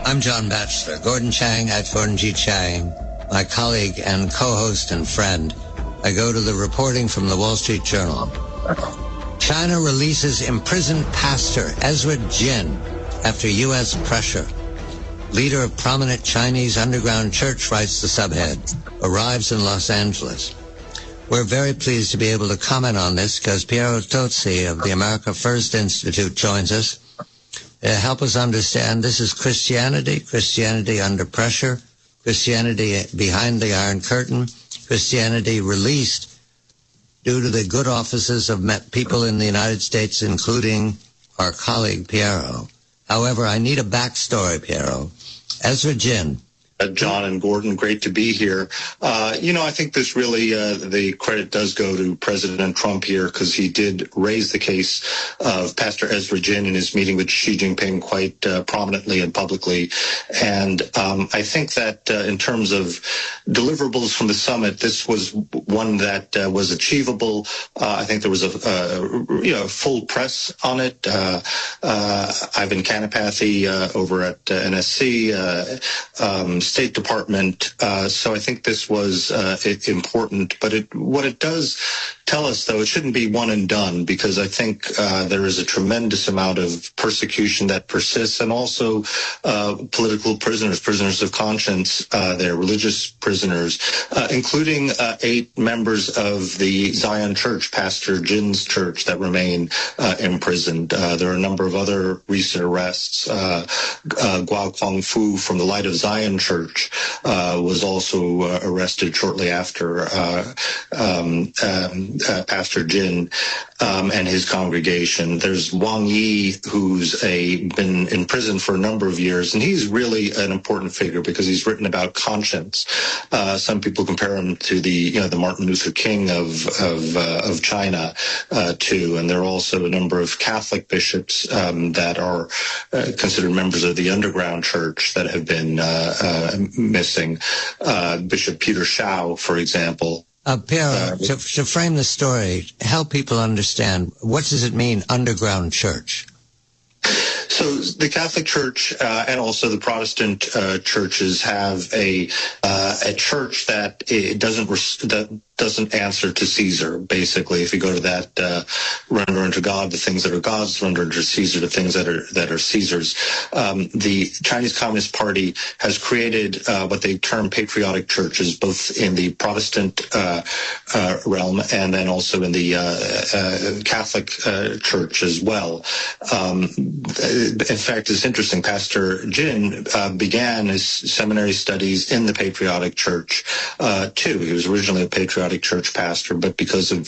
I'm John Batchelor, Gordon Chang at Gordon G. Chang, my colleague and co-host and friend. I go to the reporting from the Wall Street Journal. China releases imprisoned pastor Ezra Jin after U.S. pressure. Leader of prominent Chinese underground church, writes the subhead, arrives in Los Angeles. We're very pleased to be able to comment on this because Piero Tozzi of the America First Institute joins us. Help us understand, this is Christianity under pressure, Christianity behind the Iron Curtain, Christianity released due to the good offices of people in the United States, including our colleague Piero. However, I need a backstory, Piero. Ezra Jin. John and Gordon, great to be here. I think this really, the credit does go to President Trump here because he did raise the case of Pastor Ezra Jin in his meeting with Xi Jinping quite prominently and publicly. And I think that in terms of deliverables from the summit, this was one that was achievable. I think there was a full press on it. Ivan Kanapathy over at NSC, State Department. So I think this was important. But what it does tell us, though, it shouldn't be one and done, because I think there is a tremendous amount of persecution that persists, and also political prisoners of conscience. They're religious prisoners, including 8 members of the Zion Church, Pastor Jin's church, that remain imprisoned. There are a number of other recent arrests. Guo Guangfu from the Light of Zion Church was also arrested shortly after Pastor Jin and his congregation. There's Wang Yi, who's been in prison for a number of years, and he's really an important figure because he's written about conscience. Some people compare him to the Martin Luther King of China too. And there are also a number of Catholic bishops that are considered members of the underground church that have been missing. Bishop Peter Shao, for example. Piero, to frame the story, help people understand, what does it mean, underground church? So the Catholic Church and also the Protestant churches have a church that doesn't answer to Caesar, basically. If you go to that, render unto God the things that are God's, render unto Caesar the things that are Caesar's. The Chinese Communist Party has created what they term patriotic churches, both in the Protestant realm and then also in the Catholic Church as well. In fact, it's interesting. Pastor Jin began his seminary studies in the Patriotic Church, too. He was originally a Patriotic Church pastor, but because of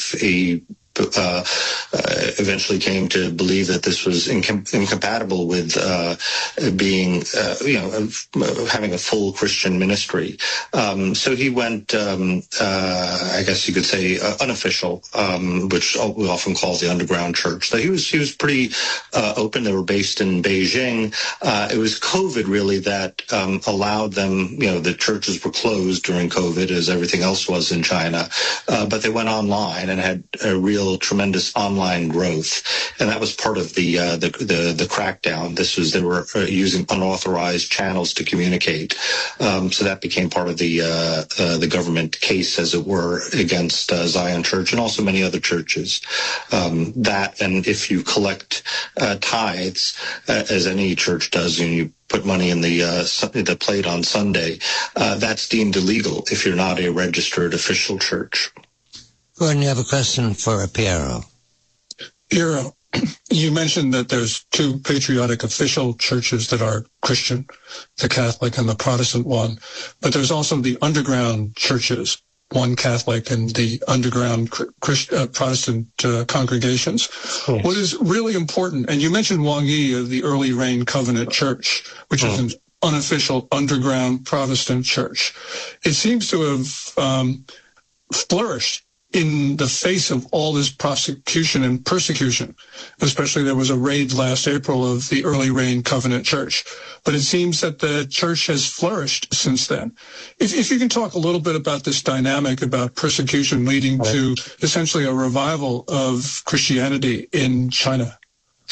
eventually came to believe that this was incompatible with being, having a full Christian ministry. So he went, I guess you could say, unofficial, which we often call the underground church. So he was pretty open. They were based in Beijing. It was COVID really that allowed them. The churches were closed during COVID, as everything else was in China, but they went online and had a real tremendous online growth, and that was part of the crackdown. They were using unauthorized channels to communicate, so that became part of the government case, as it were, against Zion Church and also many other churches. That, and if you collect tithes, as any church does, and you put money in the plate on Sunday, that's deemed illegal if you're not a registered official church. Gordon, you have a question for Piero. Piero, you mentioned that there's 2 patriotic official churches that are Christian, the Catholic and the Protestant one, but there's also the underground churches, one Catholic and the underground Protestant congregations. Cool. What is really important, and you mentioned Wang Yi of the Early Rain Covenant Church, which is an unofficial underground Protestant church. It seems to have flourished in the face of all this prosecution and persecution. Especially there was a raid last April of the Early Rain Covenant Church. But it seems that the church has flourished since then. If you can talk a little bit about this dynamic about persecution leading to essentially a revival of Christianity in China.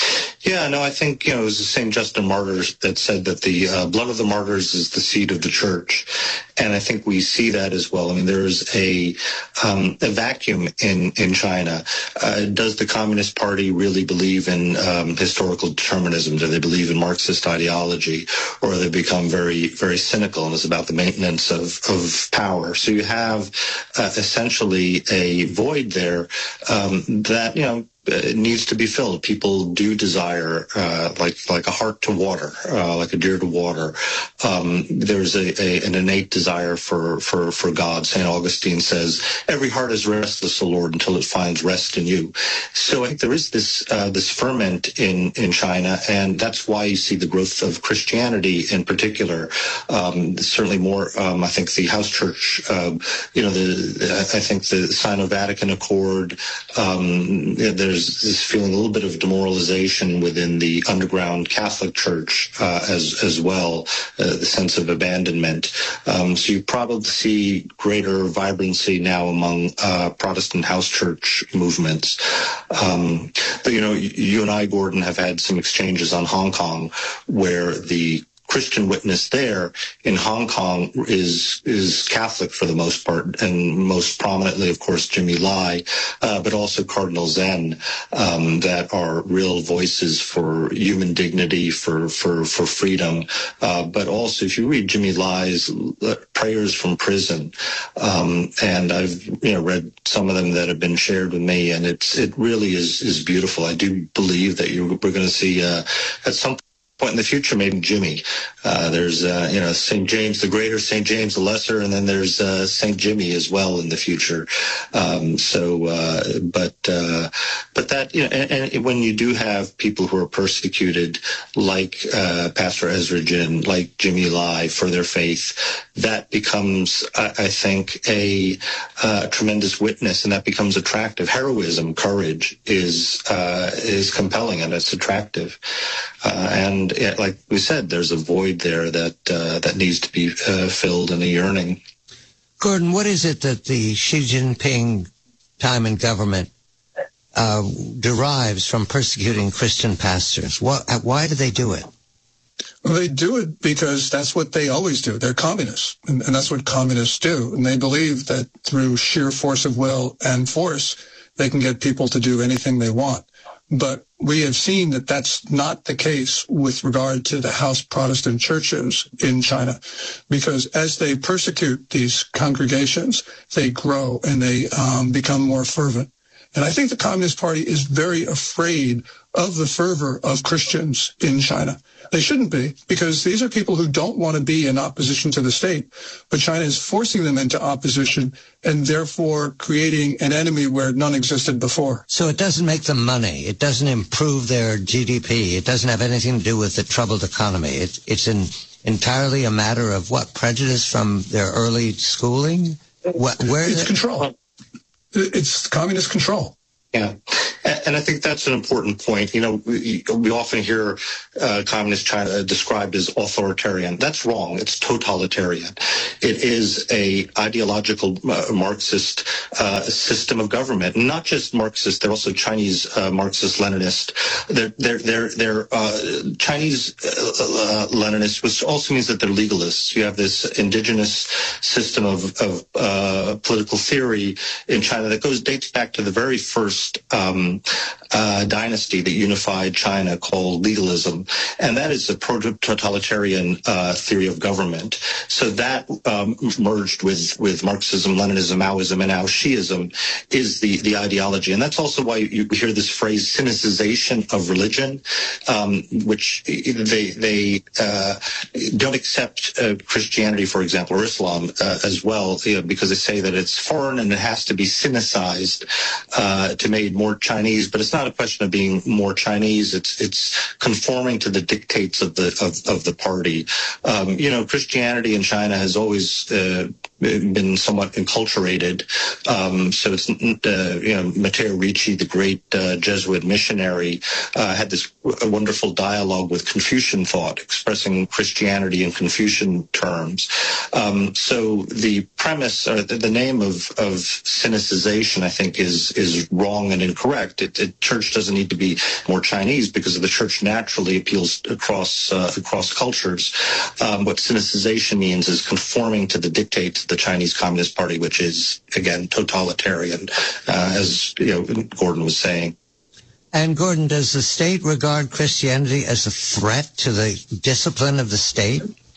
Yeah, no, I think, it was the same Justin Martyr that said that the blood of the martyrs is the seed of the church. And I think we see that as well. I mean, there's a vacuum in China. Does the Communist Party really believe in historical determinism? Do they believe in Marxist ideology? Or have they become very, very cynical and it's about the maintenance of power? So you have essentially a void there that, it needs to be filled. People do desire, like a heart to water, like a deer to water. There's an innate desire for God. St. Augustine says, every heart is restless, O Lord, until it finds rest in you. So I think there is this ferment in China, and that's why you see the growth of Christianity in particular. Certainly more, I think the house church, I think the Sino-Vatican Accord, there's this feeling a little bit of demoralization within the underground Catholic Church as well, the sense of abandonment. So you probably see greater vibrancy now among Protestant house church movements. But, you and I, Gordon, have had some exchanges on Hong Kong where the Christian witness there in Hong Kong is Catholic for the most part, and most prominently, of course, Jimmy Lai, but also Cardinal Zen, that are real voices for human dignity, for freedom. But also, if you read Jimmy Lai's prayers from prison, and I've read some of them that have been shared with me, and it really is beautiful. I do believe that we're going to see at some point in the future, maybe Jimmy. There's St. James the Greater, St. James the Lesser, and then there's St. Jimmy as well in the future. But that, and when you do have people who are persecuted, like Pastor Ezra Jin, like Jimmy Lai, for their faith, that becomes, I think, a tremendous witness, and that becomes attractive. Heroism, courage is compelling, and it's attractive. And like we said, there's a void there that needs to be filled, and a yearning. Gordon, what is it that the Xi Jinping time in government derives from persecuting Christian pastors? Why do they do it? Well, they do it because that's what they always do. They're communists, and that's what communists do. And they believe that through sheer force of will and force, they can get people to do anything they want. But we have seen that that's not the case with regard to the house Protestant churches in China, because as they persecute these congregations, they grow and they become more fervent. And I think the Communist Party is very afraid of the fervor of Christians in China. They shouldn't be, because these are people who don't want to be in opposition to the state, but China is forcing them into opposition and therefore creating an enemy where none existed before. So it doesn't make them money. It doesn't improve their GDP. It doesn't have anything to do with the troubled economy. It's entirely a matter of what? Prejudice from their early schooling? It's control. It's communist control. Yeah. And I think that's an important point. We often hear communist China described as authoritarian. That's wrong. It's totalitarian. It is a ideological Marxist system of government. Not just Marxist. They're also Chinese Marxist-Leninist. They're Chinese Leninists, which also means that they're legalists. You have this indigenous system of political theory in China that dates back to the very first dynasty that unified China, called legalism, and that is a proto-totalitarian theory of government. So that merged with Marxism, Leninism, Maoism, and now Shiism is the ideology, and that's also why you hear this phrase "sinicization of religion," which they don't accept Christianity, for example, or Islam as well, because they say that it's foreign and it has to be sinicized to made more Chinese. But it's not a question of being more Chinese. It's conforming to the dictates of the party. Christianity in China has always been somewhat enculturated. So it's, Matteo Ricci, the great Jesuit missionary, had this wonderful dialogue with Confucian thought, expressing Christianity in Confucian terms. So the premise, or the name of Sinicization, I think, is wrong and incorrect. Church doesn't need to be more Chinese, because the church naturally appeals across cultures. What Sinicization means is conforming to the dictates of the Chinese Communist Party, which is, again, totalitarian, as Gordon was saying. And Gordon, does the state regard Christianity as a threat to the discipline of the state?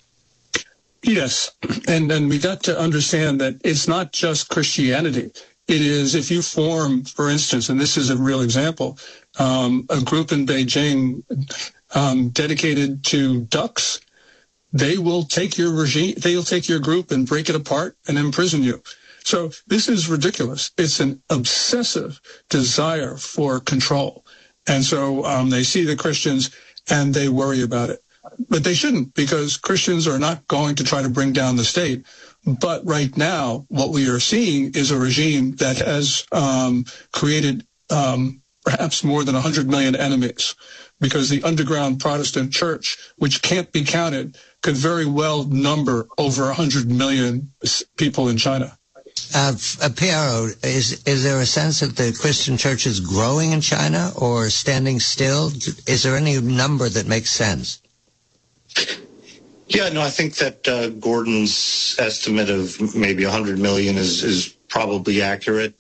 Yes, and we got to understand that it's not just Christianity. It is, if you form, for instance, and this is a real example, a group in Beijing dedicated to ducks, they will take your regime, they'll take your group and break it apart and imprison you. So this is ridiculous. It's an obsessive desire for control. And so they see the Christians and they worry about it. But they shouldn't, because Christians are not going to try to bring down the state. But right now, what we are seeing is a regime that has created perhaps more than 100 million enemies, because the underground Protestant church, which can't be counted, could very well number over 100 million people in China. Piero, is there a sense that the Christian church is growing in China or standing still? Is there any number that makes sense? Yeah, no, I think that Gordon's estimate of maybe 100 million is probably accurate.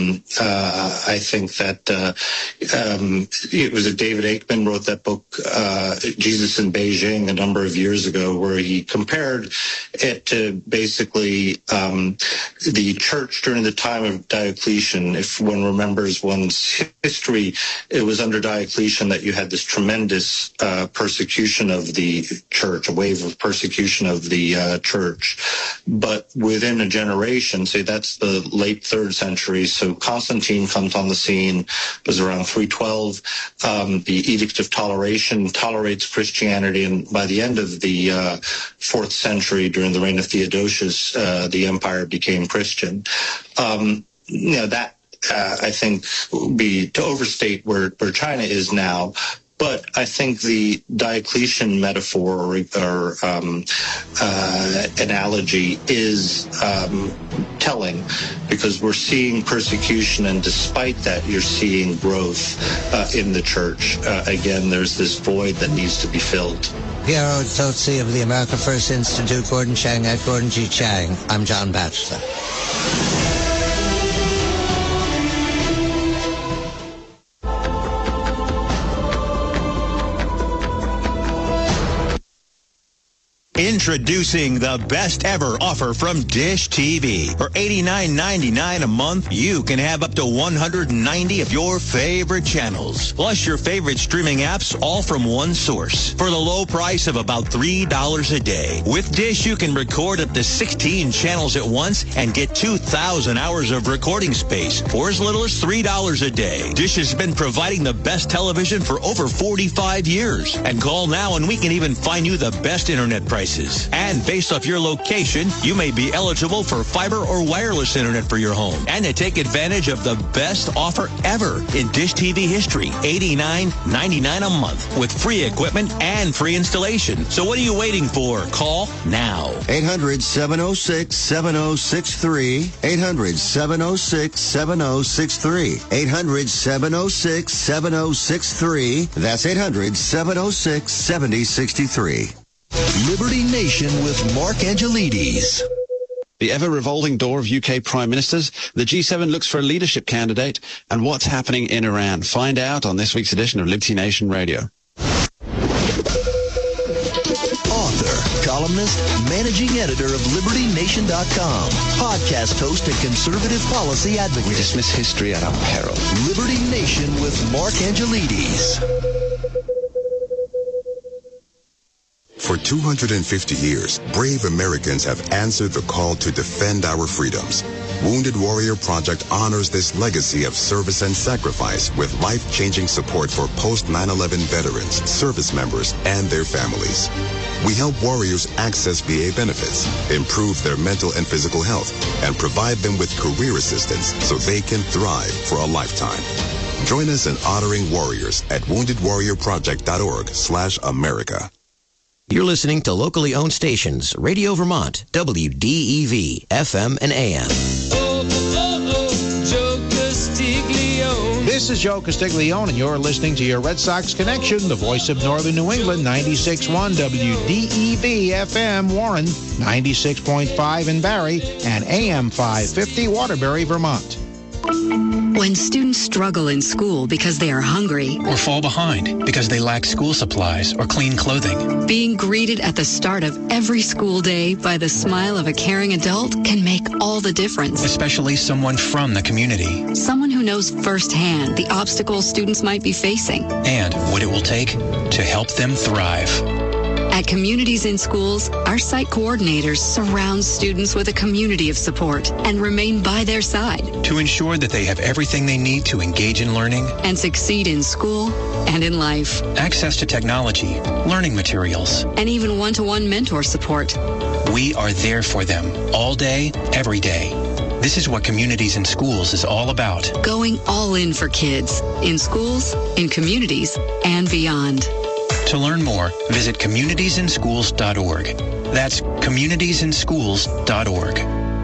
I think that it was David Aikman wrote that book, Jesus in Beijing, a number of years ago, where he compared it to basically the church during the time of Diocletian. If one remembers one's history, it was under Diocletian that you had this tremendous persecution of the church, a wave of persecution of the church. But within a generation, say that's the late 3rd century, so Constantine comes on the scene, was around 312. The Edict of Toleration tolerates Christianity, and by the end of the 4th century, during the reign of Theodosius, the empire became Christian. That I think would be to overstate where China is now. But I think the Diocletian metaphor or analogy is telling, because we're seeing persecution, and despite that, you're seeing growth in the church. Again, there's this void that needs to be filled. Piero Tozzi of the America First Institute, Gordon Chang at Gordon G. Chang. I'm John Batchelor. Introducing the best ever offer from Dish TV. For $89.99 a month, you can have up to 190 of your favorite channels, plus your favorite streaming apps, all from one source, for the low price of about $3 a day. With Dish, you can record up to 16 channels at once and get 2,000 hours of recording space for as little as $3 a day. Dish has been providing the best television for over 45 years. And call now and we can even find you the best internet prices. And based off your location, you may be eligible for fiber or wireless internet for your home. And to take advantage of the best offer ever in Dish TV history, $89.99 a month with free equipment and free installation. So what are you waiting for? Call now. 800-706-7063. 800-706-7063. 800-706-7063. That's 800-706-7063. Liberty Nation with Mark Angelides. The ever-revolving door of UK prime ministers, the G7 looks for a leadership candidate, and what's happening in Iran. Find out on this week's edition of Liberty Nation Radio. Author, columnist, managing editor of LibertyNation.com, podcast host and conservative policy advocate. We dismiss history at our peril. Liberty Nation with Mark Angelides. For 250 years, brave Americans have answered the call to defend our freedoms. Wounded Warrior Project honors this legacy of service and sacrifice with life-changing support for post-9/11 veterans, service members, and their families. We help warriors access VA benefits, improve their mental and physical health, and provide them with career assistance so they can thrive for a lifetime. Join us in honoring warriors at woundedwarriorproject.org/America. You're listening to locally owned stations, Radio Vermont, WDEV, FM and AM. Joe Castiglione. This is Joe Castiglione, and you're listening to your Red Sox Connection, the voice of Northern New England, 96.1 WDEV FM Warren, 96.5 in Barrie, and AM 550 Waterbury, Vermont. When students struggle in school because they are hungry or fall behind because they lack school supplies or clean clothing, being greeted at the start of every school day by the smile of a caring adult can make all the difference. Especially someone from the community. Someone who knows firsthand the obstacles students might be facing and what it will take to help them thrive. At Communities in Schools, our site coordinators surround students with a community of support and remain by their side to ensure that they have everything they need to engage in learning and succeed in school and in life. Access to technology, learning materials, and even one-to-one mentor support. We are there for them all day, every day. This is what Communities in Schools is all about. Going all in for kids, in schools, in communities, and beyond. To learn more, visit communitiesinschools.org. That's communitiesinschools.org.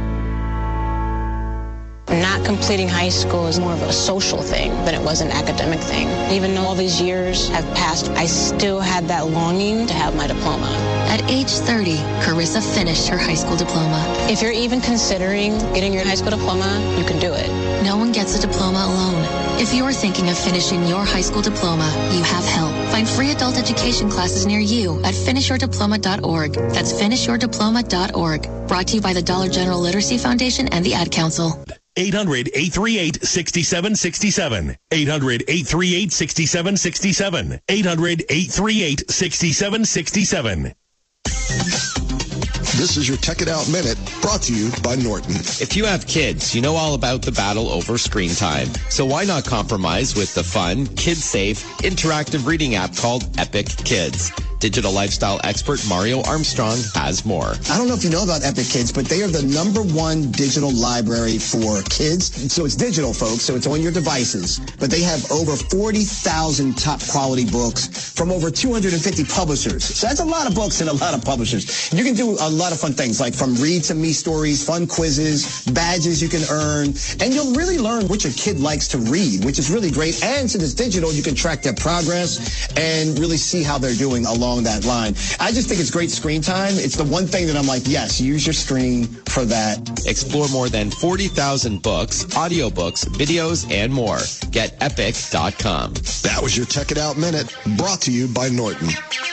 Not completing high school is more of a social thing than it was an academic thing. Even though all these years have passed, I still had that longing to have my diploma. At age 30, Carissa finished her high school diploma. If you're even considering getting your high school diploma, you can do it. No one gets a diploma alone. If you're thinking of finishing your high school diploma, you have help. Find free adult education classes near you at finishyourdiploma.org. That's finishyourdiploma.org. Brought to you by the Dollar General Literacy Foundation and the Ad Council. 800-838-6767. 800-838-6767. 800-838-6767. This is your Tech It Out Minute, brought to you by Norton. If you have kids, you know all about the battle over screen time. So why not compromise with the fun, kid-safe, interactive reading app called Epic Kids? Digital lifestyle expert Mario Armstrong has more. I don't know if you know about Epic Kids, but they are the #1 digital library for kids. So it's digital, folks, so it's on your devices. But they have over 40,000 top quality books from over 250 publishers. So that's a lot of books and a lot of publishers. You can do a lot of fun things, like from read to me stories, fun quizzes, badges you can earn, and you'll really learn what your kid likes to read, which is really great. And since it's digital, you can track their progress and really see how they're doing along that line. I just think it's great screen time. It's the one thing that I'm like, yes, use your screen for that. Explore more than 40,000 books, audiobooks, videos, and more. Get epic.com. That was your Tech It Out Minute, brought to you by Norton.